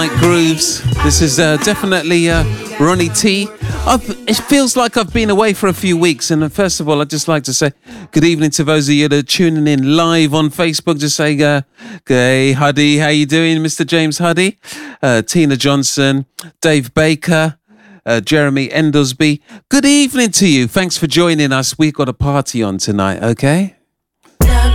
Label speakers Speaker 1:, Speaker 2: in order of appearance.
Speaker 1: Grooves. This is definitely Ronnie T. It feels like I've been away for a few weeks, and first of all, I'd just like to say good evening to those of you that are tuning in live on Facebook. Just say, hey, Huddy, how you doing, Mr. James Huddy? Tina Johnson, Dave Baker, Jeremy Endelsby. Good evening to you. Thanks for joining us. We've got a party on tonight, okay?